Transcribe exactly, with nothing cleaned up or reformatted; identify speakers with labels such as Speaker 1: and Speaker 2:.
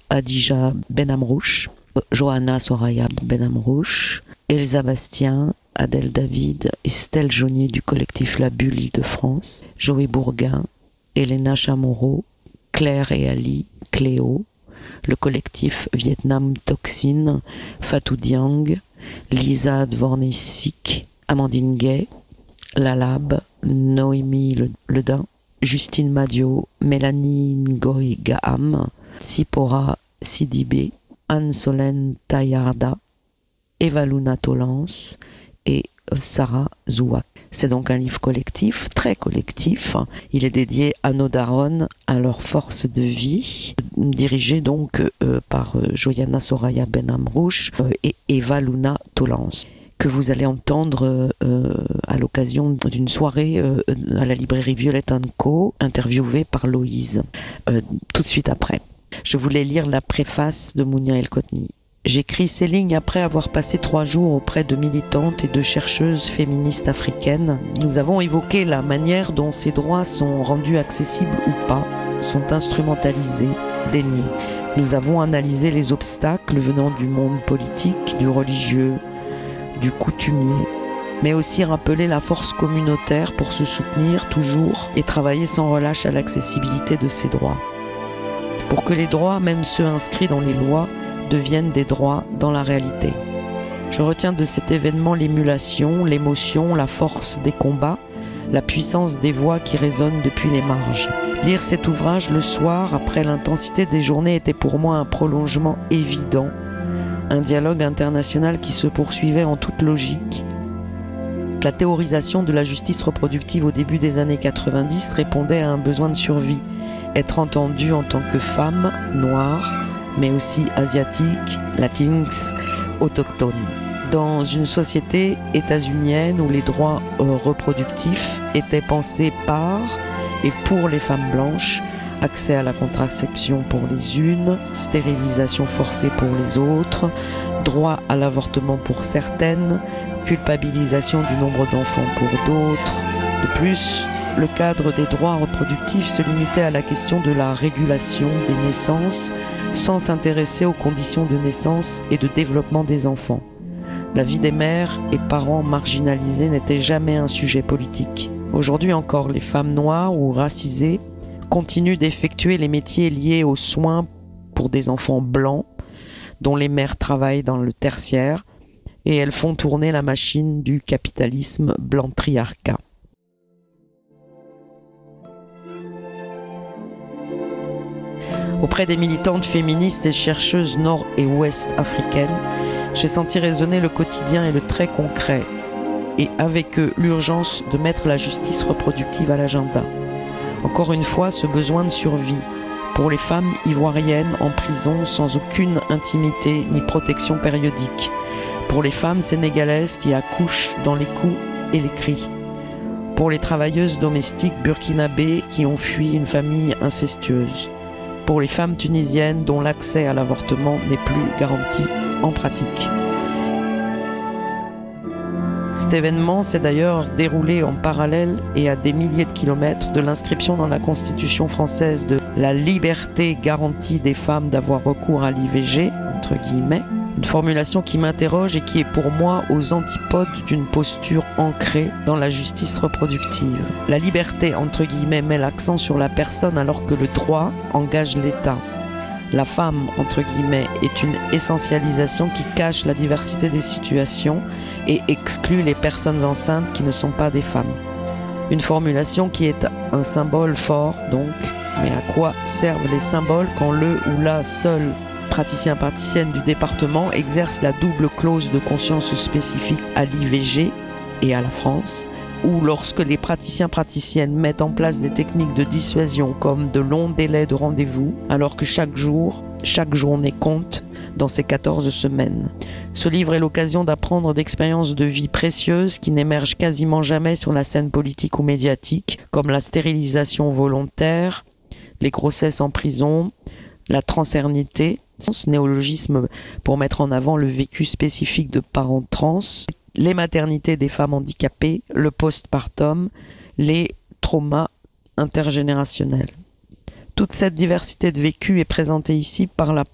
Speaker 1: Hadija Benamrouche, Johanna Soraya Benamrouche, Elsa Bastien, Adèle David, Estelle Jaunier du collectif La Bulle Île-de-France, Joé Bourguin, Elena Chamorro, Claire et Ali, Cléo, le collectif Vietnam Toxine, Fatou Diang, Lisa Dvornessik, Amandine Gay, Lalab, Noémie Ledin, Justine Madio, Mélanie Ngoy Gaham, Tsipora Sidibé, Anne-Solène Tayarda, Eva Luna Tolance et Sarah Zouak. C'est donc un livre collectif, très collectif. Il est dédié à nos darons, à leur force de vie, dirigé donc euh, par euh, Johanna Soraya Benamrouche euh, et Eva Luna Tolance, que vous allez entendre euh, à l'occasion d'une soirée euh, à la librairie Violette and Co, interviewée par Loïse, euh, tout de suite après. Je voulais lire la préface de Mounia El-Kotni. J'écris ces lignes après avoir passé trois jours auprès de militantes et de chercheuses féministes africaines. Nous avons évoqué la manière dont ces droits sont rendus accessibles ou pas, sont instrumentalisés, déniés. Nous avons analysé les obstacles venant du monde politique, du religieux, du coutumier, mais aussi rappelé la force communautaire pour se soutenir toujours et travailler sans relâche à l'accessibilité de ces droits. Pour que les droits, même ceux inscrits dans les lois, deviennent des droits dans la réalité. Je retiens de cet événement l'émulation, l'émotion, la force des combats, la puissance des voix qui résonnent depuis les marges. Lire cet ouvrage le soir, après l'intensité des journées, était pour moi un prolongement évident, un dialogue international qui se poursuivait en toute logique. La théorisation de la justice reproductive au début des années quatre-vingt-dix répondait à un besoin de survie, être entendue en tant que femme noire, mais aussi asiatique, latinx, autochtone. Dans une société états-unienne où les droits euh, reproductifs étaient pensés par et pour les femmes blanches, accès à la contraception pour les unes, stérilisation forcée pour les autres, droit à l'avortement pour certaines, culpabilisation du nombre d'enfants pour d'autres. De plus, le cadre des droits reproductifs se limitait à la question de la régulation des naissances, sans s'intéresser aux conditions de naissance et de développement des enfants. La vie des mères et parents marginalisés n'était jamais un sujet politique. Aujourd'hui encore, les femmes noires ou racisées continuent d'effectuer les métiers liés aux soins pour des enfants blancs, dont les mères travaillent dans le tertiaire, et elles font tourner la machine du capitalisme blanc-triarcat. Auprès des militantes féministes et chercheuses nord et ouest africaines, j'ai senti résonner le quotidien et le très concret, et avec eux l'urgence de mettre la justice reproductive à l'agenda. Encore une fois, ce besoin de survie pour les femmes ivoiriennes en prison sans aucune intimité ni protection périodique, pour les femmes sénégalaises qui accouchent dans les coups et les cris, pour les travailleuses domestiques burkinabées qui ont fui une famille incestueuse, pour les femmes tunisiennes dont l'accès à l'avortement n'est plus garanti en pratique. Cet événement s'est d'ailleurs déroulé en parallèle et à des milliers de kilomètres de l'inscription dans la Constitution française de la liberté garantie des femmes d'avoir recours à l'I V G, entre guillemets, une formulation qui m'interroge et qui est pour moi aux antipodes d'une posture ancrée dans la justice reproductive. La liberté, entre guillemets, met l'accent sur la personne alors que le droit engage l'État. La femme, entre guillemets, est une essentialisation qui cache la diversité des situations et exclut les personnes enceintes qui ne sont pas des femmes. Une formulation qui est un symbole fort, donc, mais à quoi servent les symboles quand le ou la seule praticien praticienne du département exerce la double clause de conscience spécifique à l'I V G et à la France, ou lorsque les praticiens praticiennes mettent en place des techniques de dissuasion comme de longs délais de rendez-vous, alors que chaque jour, chaque journée compte dans ces quatorze semaines. Ce livre est l'occasion d'apprendre d'expériences de vie précieuses qui n'émergent quasiment jamais sur la scène politique ou médiatique, comme la stérilisation volontaire, les grossesses en prison, la transernité, ce néologisme pour mettre en avant le vécu spécifique de parents trans, les maternités des femmes handicapées, le postpartum, les traumas intergénérationnels. Toute cette diversité de vécu est présentée ici par la